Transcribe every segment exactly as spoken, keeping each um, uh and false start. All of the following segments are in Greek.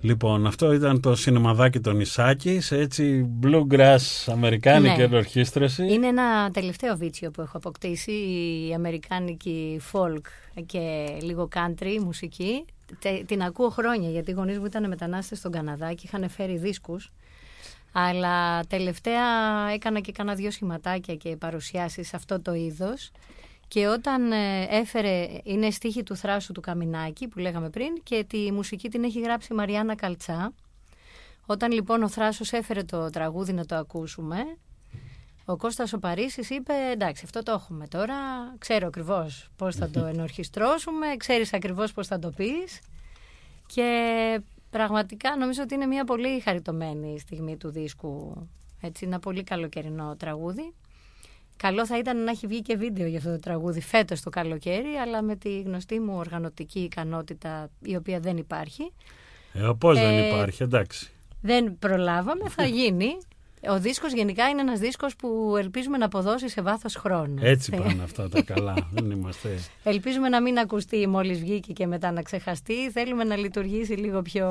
Λοιπόν, αυτό ήταν το σινεμαδάκι των Ισάκης, έτσι bluegrass, αμερικάνικη Ναι. ενορχήστρωση. Είναι ένα τελευταίο βίτσιο που έχω αποκτήσει, η αμερικάνικη folk και λίγο country μουσική. Τε- Την ακούω χρόνια, γιατί οι γονείς μου ήταν μετανάστες στον Καναδά και είχαν φέρει δίσκους. Αλλά τελευταία έκανα και κάνα δυο σχηματάκια και παρουσιάσεις σε αυτό το είδος. Και όταν ε, έφερε, είναι στίχη του Θράσου του Καμινάκη που λέγαμε πριν, και τη μουσική την έχει γράψει η Μαριάννα Καλτσά. Όταν λοιπόν ο Θράσος έφερε το τραγούδι να το ακούσουμε, ο Κώστας ο Παρίσης είπε εντάξει, αυτό το έχουμε τώρα, ξέρω ακριβώς πώς θα το ενορχιστρώσουμε, ξέρεις ακριβώς πώς θα το πεις, και πραγματικά νομίζω ότι είναι μια πολύ χαριτωμένη στιγμή του δίσκου, έτσι, ένα πολύ καλοκαιρινό τραγούδι. Καλό θα ήταν να έχει βγει και βίντεο για αυτό το τραγούδι φέτος το καλοκαίρι, αλλά με τη γνωστή μου οργανωτική ικανότητα, η οποία δεν υπάρχει. Ε, πώς Ε, δεν υπάρχει, εντάξει. Δεν προλάβαμε, θα γίνει. Ο δίσκος γενικά είναι ένας δίσκος που ελπίζουμε να αποδώσει σε βάθος χρόνου. Έτσι πάνε αυτά τα καλά. Δεν είμαστε. Ελπίζουμε να μην ακουστεί μόλις βγήκε και μετά να ξεχαστεί. Θέλουμε να λειτουργήσει λίγο πιο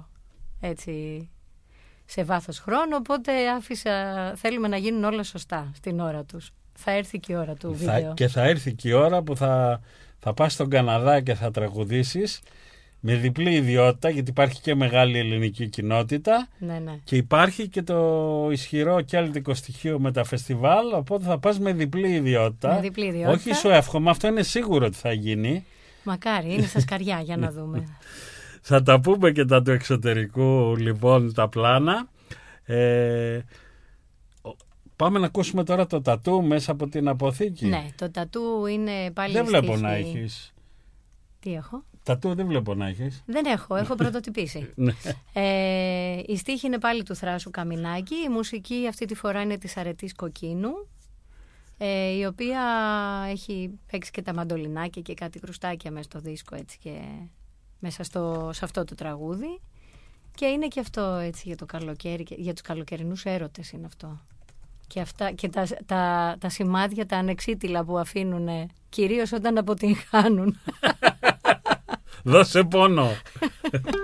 έτσι σε βάθος χρόνου. Οπότε άφησα, θέλουμε να γίνουν όλα σωστά στην ώρα τους. Θα έρθει και η ώρα του Θα, βίντεο. και θα έρθει και η ώρα που θα, θα πας στον Καναδά και θα τραγουδήσεις με διπλή ιδιότητα, γιατί υπάρχει και μεγάλη ελληνική κοινότητα. Ναι, ναι. Και υπάρχει και το ισχυρό κέλτικο στοιχείο με τα φεστιβάλ, οπότε θα πας με διπλή ιδιότητα. Με διπλή ιδιότητα. Όχι σου εύχομαι, αυτό είναι σίγουρο ότι θα γίνει. Μακάρι, είναι στα σκαριά, για να δούμε. Θα τα πούμε και τα του εξωτερικού, λοιπόν, τα πλάνα. Ε, πάμε να ακούσουμε τώρα το τατού μέσα από την αποθήκη. Ναι, το τατού είναι πάλι Δεν βλέπω στίχη. να έχεις. Τι έχω? Τατού δεν βλέπω να έχεις. Δεν έχω, έχω πρωτοτυπήσει. Ναι. ε, η στίχη είναι πάλι του Θράσου Καμινάκη. Η μουσική αυτή τη φορά είναι της Αρετής Κοκκίνου, ε, η οποία έχει παίξει και τα μαντολινάκια και κάτι κρουστάκια μέσα στο δίσκο, έτσι, και μέσα στο, σε αυτό το τραγούδι. Και είναι και αυτό έτσι για το καλοκαίρι, για τους καλοκαιρινούς έρωτες είναι αυτό. Και, αυτά, και τα, τα, τα σημάδια, τα ανεξίτηλα που αφήνουν, κυρίως όταν αποτυγχάνουν. Δώσε πόνο.